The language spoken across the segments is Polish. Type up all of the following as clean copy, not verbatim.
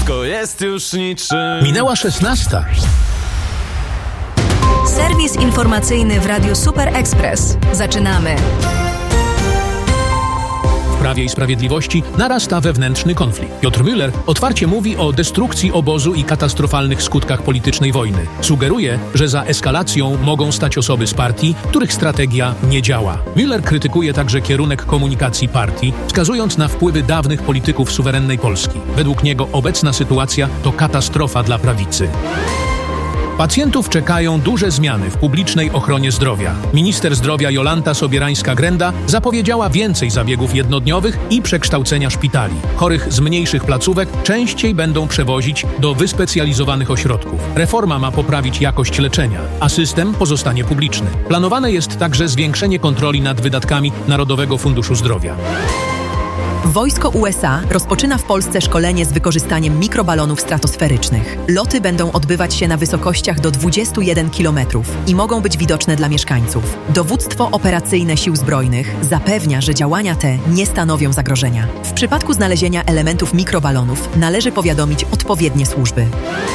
Wszystko jest już niczym. Minęła 16. Serwis informacyjny w Radiu Super Express. Zaczynamy. W Prawie i Sprawiedliwości narasta wewnętrzny konflikt. Piotr Müller otwarcie mówi o destrukcji obozu i katastrofalnych skutkach politycznej wojny. Sugeruje, że za eskalacją mogą stać osoby z partii, których strategia nie działa. Müller krytykuje także kierunek komunikacji partii, wskazując na wpływy dawnych polityków suwerennej Polski. Według niego obecna sytuacja to katastrofa dla prawicy. Pacjentów czekają duże zmiany w publicznej ochronie zdrowia. Minister zdrowia Jolanta Sobierańska-Grenda zapowiedziała więcej zabiegów jednodniowych i przekształcenia szpitali. Chorych z mniejszych placówek częściej będą przewozić do wyspecjalizowanych ośrodków. Reforma ma poprawić jakość leczenia, a system pozostanie publiczny. Planowane jest także zwiększenie kontroli nad wydatkami Narodowego Funduszu Zdrowia. Wojsko USA rozpoczyna w Polsce szkolenie z wykorzystaniem mikrobalonów stratosferycznych. Loty będą odbywać się na wysokościach do 21 km i mogą być widoczne dla mieszkańców. Dowództwo operacyjne Sił Zbrojnych zapewnia, że działania te nie stanowią zagrożenia. W przypadku znalezienia elementów mikrobalonów należy powiadomić odpowiednie służby.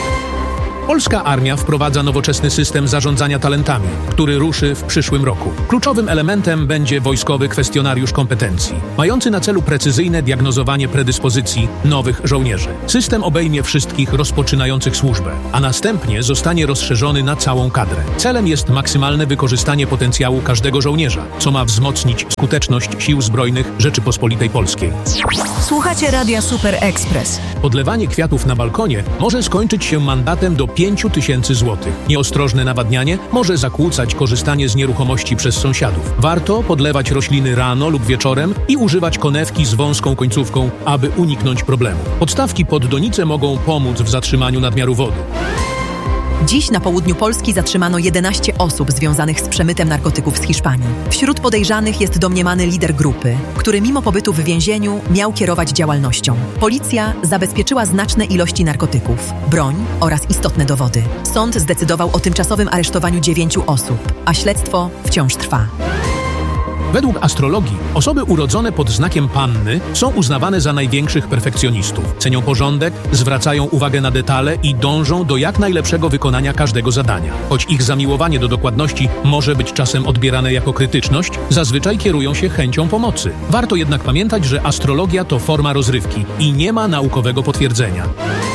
Polska armia wprowadza nowoczesny system zarządzania talentami, który ruszy w przyszłym roku. Kluczowym elementem będzie wojskowy kwestionariusz kompetencji, mający na celu precyzyjne diagnozowanie predyspozycji nowych żołnierzy. System obejmie wszystkich rozpoczynających służbę, a następnie zostanie rozszerzony na całą kadrę. Celem jest maksymalne wykorzystanie potencjału każdego żołnierza, co ma wzmocnić skuteczność Sił Zbrojnych Rzeczypospolitej Polskiej. Słuchacie Radia Super Express. Podlewanie kwiatów na balkonie może skończyć się mandatem do 5 000 złotych. Nieostrożne nawadnianie może zakłócać korzystanie z nieruchomości przez sąsiadów. Warto podlewać rośliny rano lub wieczorem i używać konewki z wąską końcówką, aby uniknąć problemu. Podstawki pod donicę mogą pomóc w zatrzymaniu nadmiaru wody. Dziś na południu Polski zatrzymano 11 osób związanych z przemytem narkotyków z Hiszpanii. Wśród podejrzanych jest domniemany lider grupy, który mimo pobytu w więzieniu miał kierować działalnością. Policja zabezpieczyła znaczne ilości narkotyków, broń oraz istotne dowody. Sąd zdecydował o tymczasowym aresztowaniu 9 osób, a śledztwo wciąż trwa. Według astrologii osoby urodzone pod znakiem Panny są uznawane za największych perfekcjonistów. Cenią porządek, zwracają uwagę na detale i dążą do jak najlepszego wykonania każdego zadania. Choć ich zamiłowanie do dokładności może być czasem odbierane jako krytyczność, zazwyczaj kierują się chęcią pomocy. Warto jednak pamiętać, że astrologia to forma rozrywki i nie ma naukowego potwierdzenia.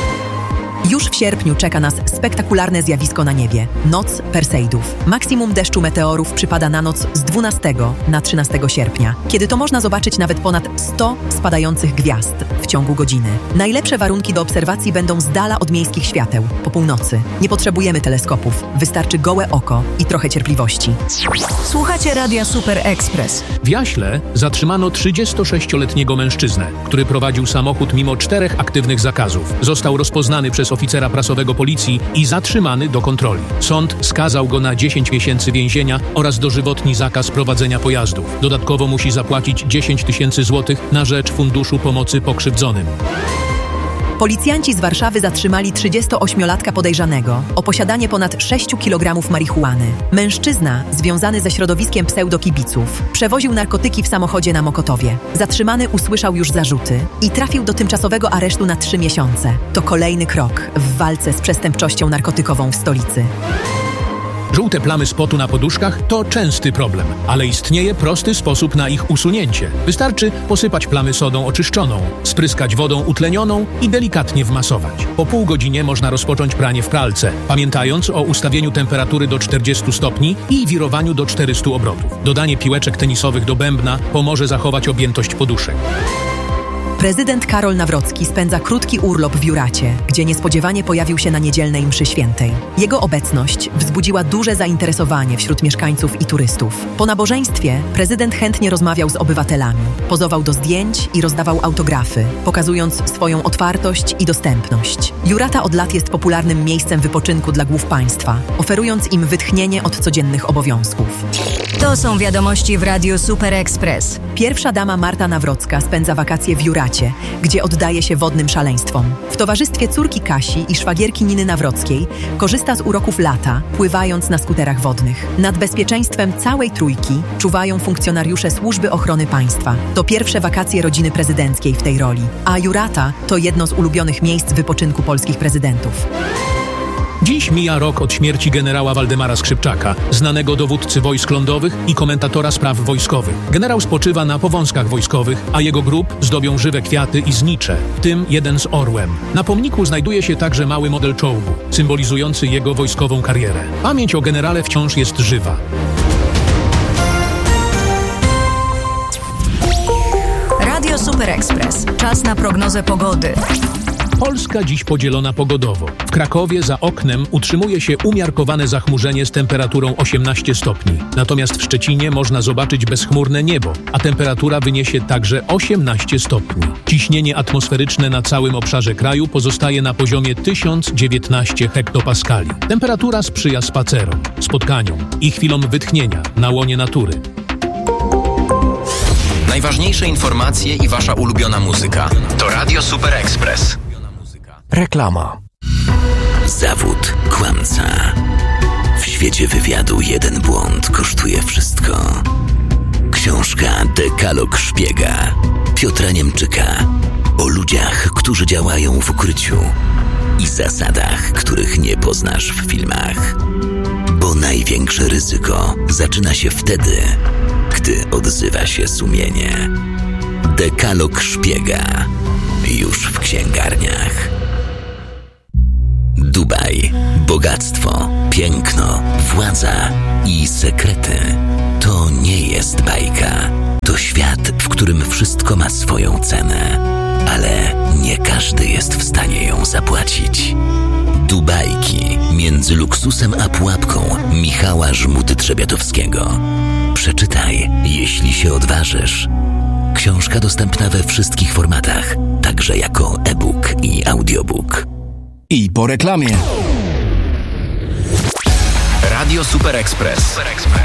Już w sierpniu czeka nas spektakularne zjawisko na niebie – Noc Perseidów. Maksimum deszczu meteorów przypada na noc z 12 na 13 sierpnia, kiedy to można zobaczyć nawet ponad 100 spadających gwiazd w ciągu godziny. Najlepsze warunki do obserwacji będą z dala od miejskich świateł, po północy. Nie potrzebujemy teleskopów, wystarczy gołe oko i trochę cierpliwości. Słuchacie Radia Super Express. W Jaśle zatrzymano 36-letniego mężczyznę, który prowadził samochód mimo 4 aktywnych zakazów. Został rozpoznany przez oficera prasowego policji i zatrzymany do kontroli. Sąd skazał go na 10 miesięcy więzienia oraz dożywotni zakaz prowadzenia pojazdów. Dodatkowo musi zapłacić 10 000 złotych na rzecz Funduszu Pomocy Pokrzywdzonym. Policjanci z Warszawy zatrzymali 38-latka podejrzanego o posiadanie ponad 6 kg marihuany. Mężczyzna, związany ze środowiskiem pseudokibiców, przewoził narkotyki w samochodzie na Mokotowie. Zatrzymany usłyszał już zarzuty i trafił do tymczasowego aresztu na 3 miesiące. To kolejny krok w walce z przestępczością narkotykową w stolicy. Żółte plamy z potu na poduszkach to częsty problem, ale istnieje prosty sposób na ich usunięcie. Wystarczy posypać plamy sodą oczyszczoną, spryskać wodą utlenioną i delikatnie wmasować. Po pół godzinie można rozpocząć pranie w pralce, pamiętając o ustawieniu temperatury do 40 stopni i wirowaniu do 400 obrotów. Dodanie piłeczek tenisowych do bębna pomoże zachować objętość poduszek. Prezydent Karol Nawrocki spędza krótki urlop w Juracie, gdzie niespodziewanie pojawił się na niedzielnej mszy świętej. Jego obecność wzbudziła duże zainteresowanie wśród mieszkańców i turystów. Po nabożeństwie prezydent chętnie rozmawiał z obywatelami, pozował do zdjęć i rozdawał autografy, pokazując swoją otwartość i dostępność. Jurata od lat jest popularnym miejscem wypoczynku dla głów państwa, oferując im wytchnienie od codziennych obowiązków. To są wiadomości w Radiu Super Express. Pierwsza dama Marta Nawrocka spędza wakacje w Juracie, Juracie, gdzie oddaje się wodnym szaleństwom. W towarzystwie córki Kasi i szwagierki Niny Nawrockiej korzysta z uroków lata, pływając na skuterach wodnych. Nad bezpieczeństwem całej trójki czuwają funkcjonariusze Służby Ochrony Państwa. To pierwsze wakacje rodziny prezydenckiej w tej roli, a Jurata to jedno z ulubionych miejsc wypoczynku polskich prezydentów. Dziś mija rok od śmierci generała Waldemara Skrzypczaka, znanego dowódcy wojsk lądowych i komentatora spraw wojskowych. Generał spoczywa na powązkach wojskowych, a jego grób zdobią żywe kwiaty i znicze, w tym jeden z orłem. Na pomniku znajduje się także mały model czołgu, symbolizujący jego wojskową karierę. Pamięć o generale wciąż jest żywa. Radio Super Express. Czas na prognozę pogody. Polska dziś podzielona pogodowo. W Krakowie za oknem utrzymuje się umiarkowane zachmurzenie z temperaturą 18 stopni. Natomiast w Szczecinie można zobaczyć bezchmurne niebo, a temperatura wyniesie także 18 stopni. Ciśnienie atmosferyczne na całym obszarze kraju pozostaje na poziomie 1019 hektopaskali. Temperatura sprzyja spacerom, spotkaniom i chwilom wytchnienia na łonie natury. Najważniejsze informacje i wasza ulubiona muzyka to Radio Super Express. Reklama. Zawód kłamca. W świecie wywiadu jeden błąd kosztuje wszystko. Książka Dekalog Szpiega Piotra Niemczyka o ludziach, którzy działają w ukryciu i zasadach, których nie poznasz w filmach. Bo największe ryzyko zaczyna się wtedy, gdy odzywa się sumienie. Dekalog Szpiega już w księgarniach. Dubaj, bogactwo, piękno, władza i sekrety. To nie jest bajka. To świat, w którym wszystko ma swoją cenę, ale nie każdy jest w stanie ją zapłacić. Dubajki między luksusem a pułapką Michała Żmuty-Trzebiatowskiego. Przeczytaj, jeśli się odważysz. Książka dostępna we wszystkich formatach, także jako e-book i audiobook. I po reklamie. Radio Super Express.